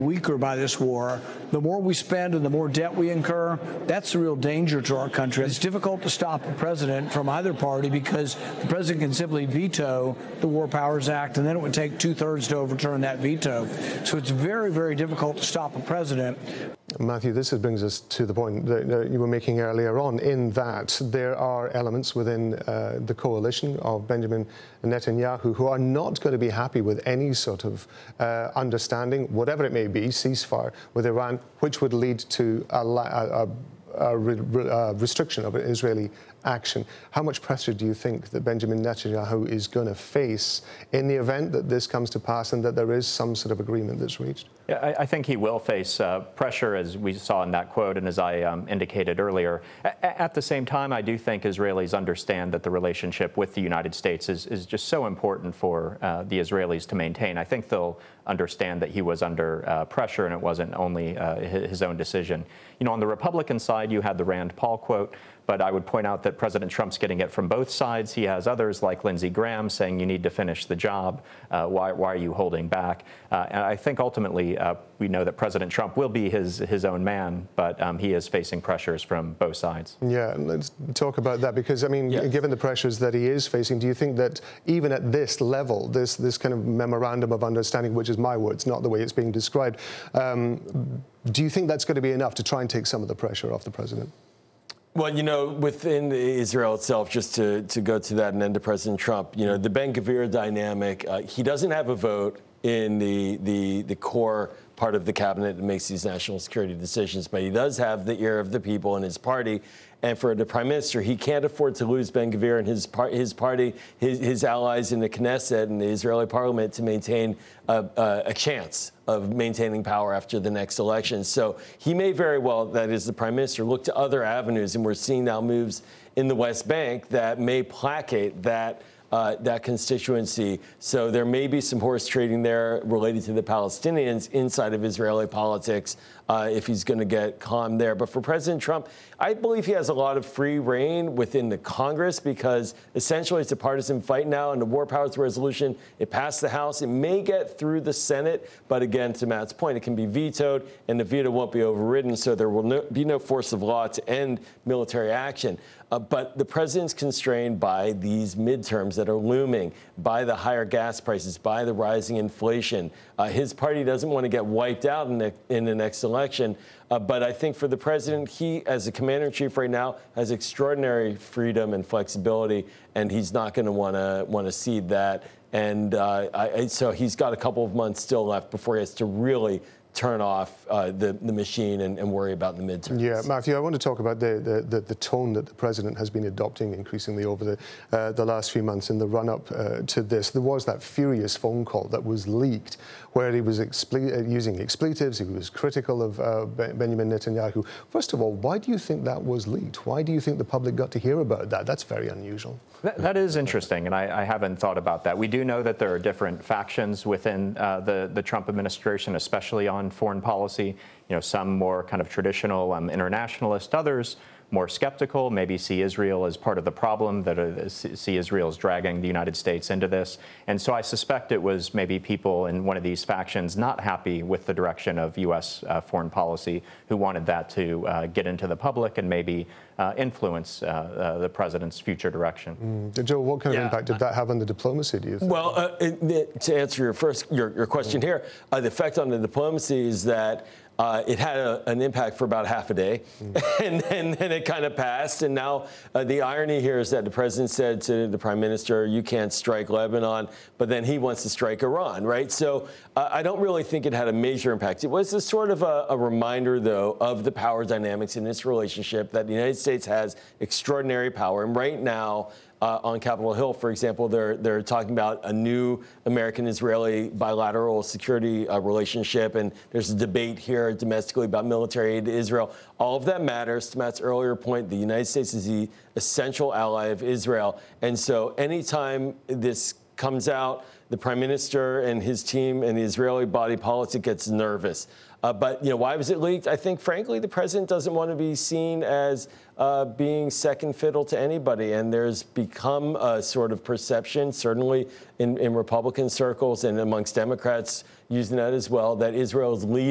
weaker by this war. The more we spend and the more debt we incur, that's the real danger to our country. It's difficult to stop a president from either party because the president can simply veto the War Powers Act, and then it would take 2/3 to overturn that veto. So it's very, very difficult to stop a president. Matthew, this brings us to the point that you were making earlier on, in that there are elements within the coalition of Benjamin Netanyahu who are not going to be happy with any sort of understanding, whatever it may be, ceasefire with Iran, which would lead to a restriction of Israeli action. How much pressure do you think that Benjamin Netanyahu is going to face in the event that this comes to pass and that there is some sort of agreement that's reached? Yeah, I think he will face pressure, as we saw in that quote and as I indicated earlier. At the same time, I do think Israelis understand that the relationship with the United States is just so important for the Israelis to maintain. I think they'll understand that he was under pressure and it wasn't only his own decision. You know, on the Republican side, you had the Rand Paul quote, but I would point out that President Trump's getting it from both sides. He has others like Lindsey Graham saying you need to finish the job. Why are you holding back? And I think ultimately we know that President Trump will be his own man, but he is facing pressures from both sides. Yeah, let's talk about that because, I mean, given the pressures that he is facing, do you think that even at this level, this kind of memorandum of understanding, which is my words, not the way it's being described, do you think that's going to be enough to try and take some of the pressure off the president? Well, you know, within Israel itself, just to go to that and then to President Trump, you know, the Ben-Gvir dynamic, he doesn't have a vote in the core part of the cabinet that makes these national security decisions, but he does have the ear of the people in his party. And for the prime minister, he can't afford to lose Ben-Gvir and his party, his allies in the Knesset and the Israeli parliament to maintain a chance of maintaining power after the next election. So he may very well, that is the prime minister, look to other avenues. And we're seeing now moves in the West Bank that may placate that constituency. So there may be some horse trading there related to the Palestinians inside of Israeli politics if he's going to get calm there. But for President Trump, I believe he has a lot of free reign within the Congress because essentially it's a partisan fight now, and the War Powers Resolution, it passed the House. It may get through the Senate, but again, to Matt's point, it can be vetoed, and the veto won't be overridden, so there will be no force of law to end military action. But the president's constrained by these midterms that are looming, by the higher gas prices, by the rising inflation. His party doesn't want to get wiped out in the next election. But I think for the president, he, as a commander-in-chief right now, has extraordinary freedom and flexibility, and he's not going to want to cede that. And so he's got a couple of months still left before he has to really turn off the machine and worry about the midterms. Yeah, Matthew, I want to talk about the tone that the president has been adopting increasingly over the last few months in the run-up to this. There was that furious phone call that was leaked where he was using expletives. He was critical of Benjamin Netanyahu. First of all, why do you think that was leaked? Why do you think the public got to hear about that? That's very unusual. That is interesting, and I haven't thought about that. We do know that there are different factions within the Trump administration, especially on foreign policy. You know, some more kind of traditional internationalist, others more skeptical, maybe see Israel as part of the problem, that see Israel as dragging the United States into this. And so I suspect it was maybe people in one of these factions not happy with the direction of U.S. Foreign policy who wanted that to get into the public and maybe influence the president's future direction. Joe, what kind of impact did that have on the diplomacy, do you think? Well, to answer your question here, the effect on the diplomacy is that it had an impact for about half a day, and then it kind of passed. And now the irony here is that the president said to the prime minister, you can't strike Lebanon, but then he wants to strike Iran, right? So I don't really think it had a major impact. It was a sort of a reminder, though, of the power dynamics in this relationship, that the United States has extraordinary power. And right now, on Capitol Hill, for example, they're talking about a new American-Israeli bilateral security relationship, and there's a debate here domestically about military aid to Israel. All of that matters. To Matt's earlier point, the United States is the essential ally of Israel, and so anytime this comes out, the prime minister and his team and the Israeli body politic gets nervous. But, you know, why was it leaked? I think, frankly, the president doesn't want to be seen as being second fiddle to anybody. And there's become a sort of perception, certainly in Republican circles and amongst Democrats using that as well, that Israel is leading